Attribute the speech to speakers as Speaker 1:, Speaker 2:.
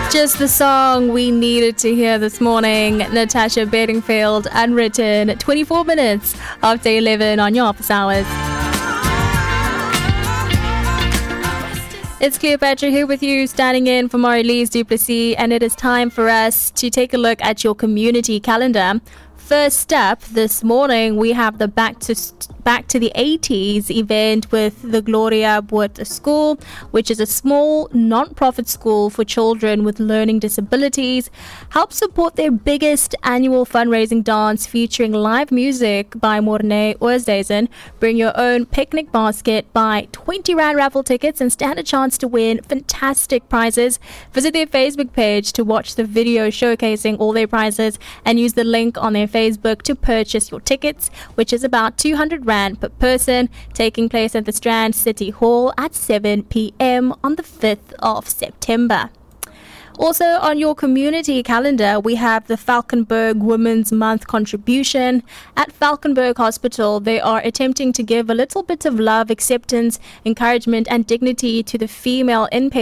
Speaker 1: Just the song we needed to hear this morning. Natasha Bedingfield, Unwritten, 24 minutes after 11 on your office hours. It's Cleopatra here with you, standing in for Marie-Lise Duplessis, and it is time for us to take a look at your community calendar. First up, this morning we have the Back to the 80s event with the Gloria Botha School, which is a small non-profit school for children with learning disabilities. Help support their biggest annual fundraising dance featuring live music by Morne Oosthuizen. Bring your own picnic basket, buy 20 Rand raffle tickets and stand a chance to win fantastic prizes. Visit their Facebook page to watch the video showcasing all their prizes and use the link on their Facebook to purchase your tickets, which is about 200 Rand per person, taking place at the Strand City Hall at 7 p.m. on the 5th of September. Also on your community calendar, we have the Valkenburg Women's Month contribution. At Valkenburg Hospital, they are attempting to give a little bit of love, acceptance, encouragement and dignity to the female inpatient